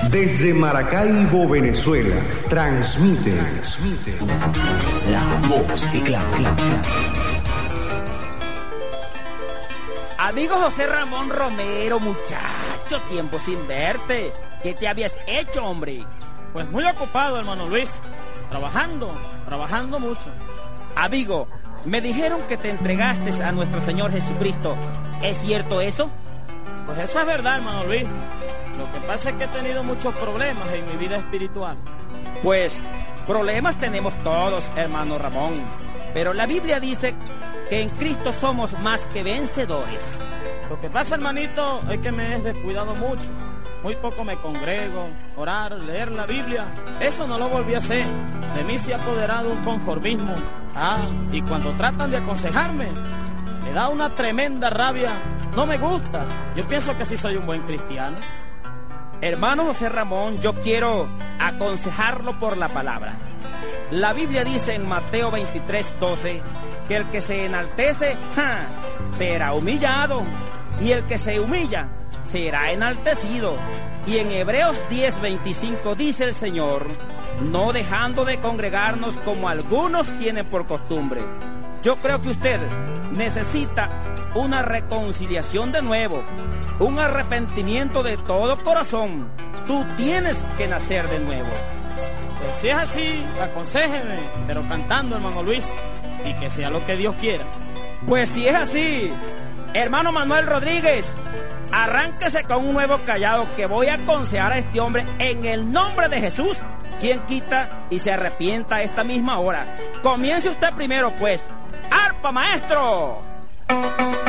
Desde Maracaibo, Venezuela, transmite La Voz de Claudia. Amigo José Ramón Romero, muchacho, tiempo sin verte. ¿Qué te habías hecho, hombre? Pues muy ocupado, hermano Luis. Trabajando mucho. Amigo, me dijeron que te entregaste a nuestro Señor Jesucristo. ¿Es cierto eso? Pues eso es verdad, hermano Luis. Lo que pasa es que he tenido muchos problemas en mi vida espiritual. Pues, problemas tenemos todos, hermano Ramón. Pero la Biblia dice que en Cristo somos más que vencedores. Lo que pasa, hermanito, es que me he descuidado mucho. Muy poco me congrego, orar, leer la Biblia. Eso no lo volví a hacer. De mí se ha apoderado un conformismo. Y cuando tratan de aconsejarme, me da una tremenda rabia. No me gusta. Yo pienso que sí soy un buen cristiano. Hermano José Ramón, yo quiero aconsejarlo por la palabra. La Biblia dice en Mateo 23:12 que el que se enaltece, será humillado, y el que se humilla, será enaltecido. Y en Hebreos 10:25 dice el Señor, no dejando de congregarnos como algunos tienen por costumbre. Yo creo que usted necesita una reconciliación de nuevo, un arrepentimiento de todo corazón. Tú tienes que nacer de nuevo. Pues si es así, aconséjeme, pero cantando, hermano Luis, y que sea lo que Dios quiera. Pues si es así, hermano Manuel Rodríguez, arránquese con un nuevo callado que voy a aconsejar a este hombre en el nombre de Jesús. Quien quita y se arrepienta a esta misma hora. Comience usted primero, pues. ¡Arpa, maestro!